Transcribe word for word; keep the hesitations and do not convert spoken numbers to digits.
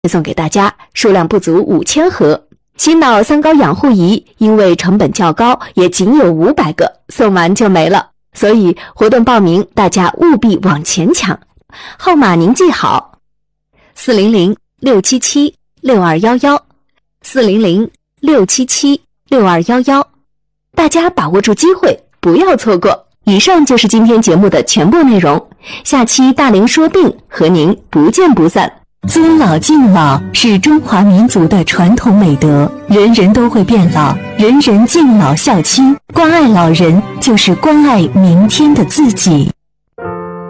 送给大家，数量不足五千盒。心脑三高养护仪因为成本较高，也仅有五百个，送完就没了。所以活动报名，大家务必往前抢。号码您记好：四零零六七七六二一一，四零零六七七六二一一。大家把握住机会，不要错过。以上就是今天节目的全部内容，下期大龄说病和您不见不散。 尊老敬老是中华民族的传统美德，人人都会变老，人人敬老孝亲，关爱老人就是关爱明天的自己。